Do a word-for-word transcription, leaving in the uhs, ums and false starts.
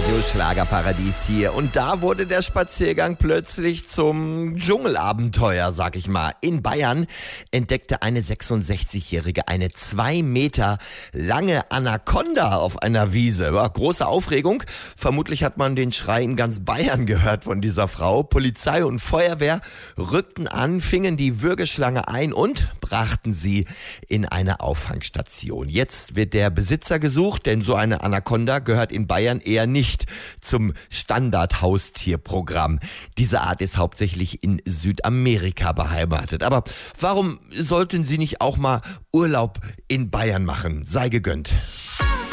Radio Schlagerparadies hier. Und da wurde der Spaziergang plötzlich zum Dschungelabenteuer, sag ich mal. In Bayern entdeckte eine sechsundsechzigjährige eine zwei Meter lange Anaconda auf einer Wiese. Ja, große Aufregung. Vermutlich hat man den Schrei in ganz Bayern gehört von dieser Frau. Polizei und Feuerwehr rückten an, fingen die Würgeschlange ein und brachten sie in eine Auffangstation. Jetzt wird der Besitzer gesucht, denn so eine Anaconda gehört in Bayern eher nicht zum Standard-Haustierprogramm. Diese Art ist hauptsächlich in Südamerika beheimatet. Aber warum sollten Sie nicht auch mal Urlaub in Bayern machen? Sei gegönnt.